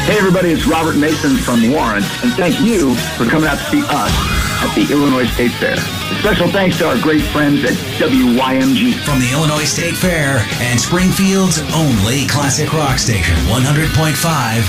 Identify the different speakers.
Speaker 1: Hey everybody, it's Robert Mason from Warren, and thank you for coming out to see us at the Illinois State Fair. A special thanks to our great friends at WYMG.
Speaker 2: From the Illinois State Fair and Springfield's only classic rock station, 100.5